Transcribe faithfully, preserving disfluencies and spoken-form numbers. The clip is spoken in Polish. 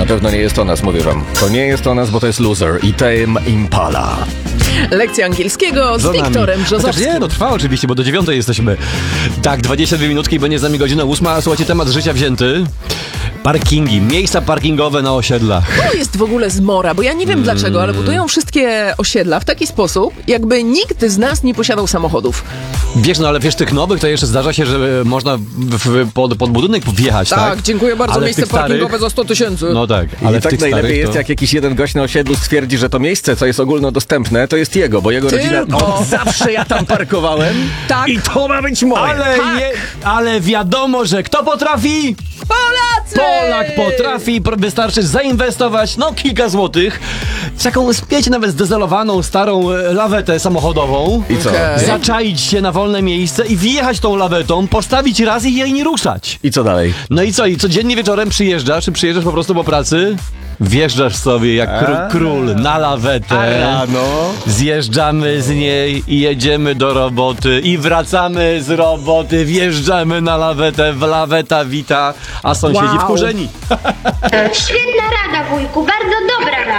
pewno nie jest o nas, mówię wam. To nie jest o nas, bo to jest Loser i Tame Impala. Lekcja angielskiego z Wiktorem Brzozowskim. Nie, no trwa oczywiście, bo do dziewiątej jesteśmy. Tak, dwadzieścia dwie minutki i będzie z nami godzina ósma. Słuchajcie, temat życia wzięty. Parkingi, miejsca parkingowe na osiedlach. To jest w ogóle zmora, bo ja nie wiem dlaczego, ale budują wszystkie osiedla w taki sposób, jakby nikt z nas nie posiadał samochodów. Wiesz, no ale wiesz, tych nowych to jeszcze zdarza się, że można w, pod, pod budynek wjechać, tak? Tak, dziękuję bardzo, Ale w miejsce tych starych- parkingowe za sto tysięcy. No tak, ale Ale w tak tych najlepiej starych jest, to... jak jakiś jeden gość na osiedlu stwierdzi, że to miejsce, co jest ogólnodostępne, to jest jego, bo jego rodzina... Tylko. Od zawsze ja tam parkowałem Tak. i to ma być moje. Ale, Tak. je, ale wiadomo, że kto potrafi? Polacy! Polak potrafi, pr- wystarczy zainwestować, no kilka złotych, w taką, wiecie, nawet zdezelowaną, starą e, lawetę samochodową. I co? Okej. Zaczaić się na wolne miejsce i wjechać tą lawetą, postawić raz i jej nie ruszać. I co dalej? No i co, i codziennie wieczorem przyjeżdżasz, czy przyjeżdżasz po prostu po pracy? Wjeżdżasz sobie jak kró- król na lawetę. Rano. Zjeżdżamy z niej i jedziemy do roboty i wracamy z roboty, wjeżdżamy na lawetę, w laweta wita, a sąsiedzi Wow. wkurzeni. Świetna rada, wujku, bardzo dobra rada.